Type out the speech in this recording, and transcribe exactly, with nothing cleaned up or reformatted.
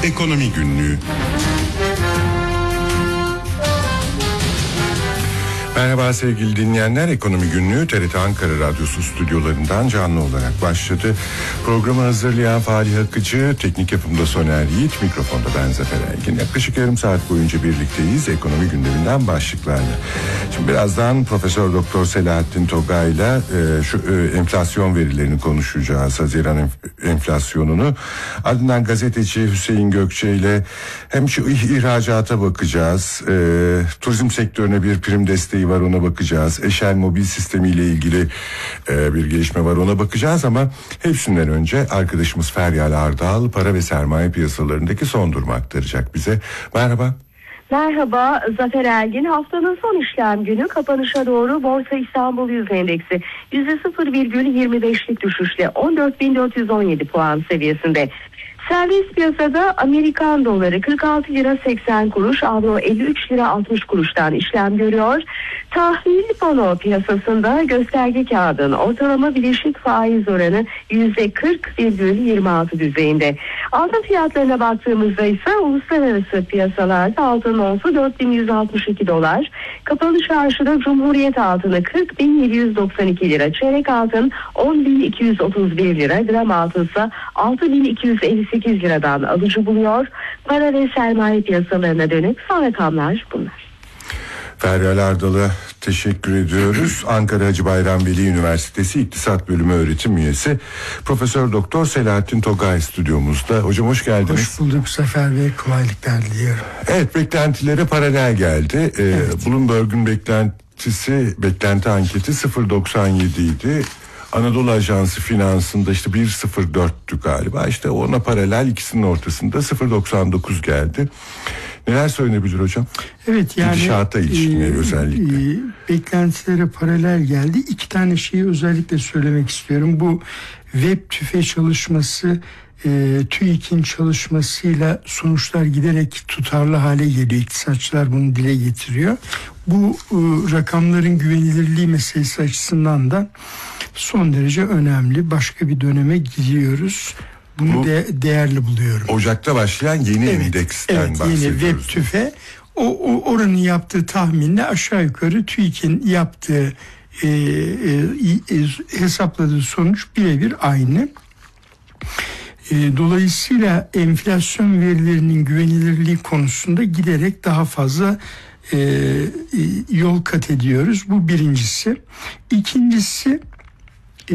Ekonomi Günlüğü. Merhaba sevgili dinleyenler, Ekonomi Günlüğü T R T Ankara Radyosu stüdyolarından canlı olarak başladı. Programı hazırlayan Fahri Akıcı, teknik yapımda Soner Yiğit, mikrofonda ben Zafer Ergin. Yaklaşık yarım saat boyunca birlikteyiz ekonomi gündeminden başlıklarla. Şimdi birazdan Profesör Doktor Selahattin Togay'la e, şu e, enflasyon verilerini konuşacağız. Haziran enf- enflasyonunu. Ardından gazeteci Hüseyin Gökçe ile hem şu ihracata bakacağız. E, turizm sektörüne bir prim desteği var, ona bakacağız. Eşel mobil sistemiyle ilgili e, bir gelişme var, ona bakacağız ama hepsinden önce arkadaşımız Feryal Ardal para ve sermaye piyasalarındaki son durumu aktaracak bize. Merhaba. Merhaba Zafer Ergin. Haftanın son işlem günü kapanışa doğru Borsa İstanbul Yüz Endeksi yüzde sıfır virgül yirmi beşlik düşüşle on dört bin dört yüz on yedi puan seviyesinde. Serbest piyasada Amerikan doları kırk altı lira seksen kuruş, avro elli üç lira altmış kuruştan işlem görüyor. Tahvil bono piyasasında gösterge kağıdın ortalama bileşik faiz oranı yüzde kırk virgül yirmi altı düzeyinde. Altın fiyatlarına baktığımızda ise uluslararası piyasalarda altın onsu dört bin yüz altmış iki dolar. Kapalı çarşıda Cumhuriyet altını kırk bin yedi yüz doksan iki lira, çeyrek altın on bin iki yüz otuz bir lira, gram altın ise altı bin iki yüz elli sekiz liradan alıcı buluyor. Para ve sermaye piyasalarına dönük son rakamlar bunlar. Feryal Ardal'a teşekkür ediyoruz. Ankara Hacı Bayram Veli Üniversitesi İktisat Bölümü öğretim üyesi Profesör Doktor Selahattin Togay stüdyomuzda. Hocam hoş geldiniz. Hoş bulduk Zafer Bey, kolaylıklar diliyorum. Evet, beklentilere paralel geldi. Ee, evet. Bloomberg'un beklentisi, beklenti anketi sıfır virgül doksan yedi idi. Anadolu Ajansı finansında işte bir virgül sıfır dörttü galiba. İşte ona paralel ikisinin ortasında sıfır virgül doksan dokuz geldi. Neler söylenebilir hocam? Evet, yani gidişata ilişkin e, özellikle. E, beklentilere paralel geldi. İki tane şeyi özellikle söylemek istiyorum. Bu web tüfe çalışması, e, TÜİK'in çalışmasıyla sonuçlar giderek tutarlı hale geliyor. İktisatçılar bunu dile getiriyor. Bu e, rakamların güvenilirliği meselesi açısından da son derece önemli. Başka bir döneme gidiyoruz. Bunu Bu, de, değerli buluyorum. Ocak'ta başlayan yeni evet, indeksten evet, bahsediyoruz. Yeni web tüfe. O, o oranın yaptığı tahminle aşağı yukarı TÜİK'in yaptığı e, e, e, hesapladığı sonuç birebir aynı. E, dolayısıyla enflasyon verilerinin güvenilirliği konusunda giderek daha fazla e, e, yol kat ediyoruz. Bu birincisi. İkincisi,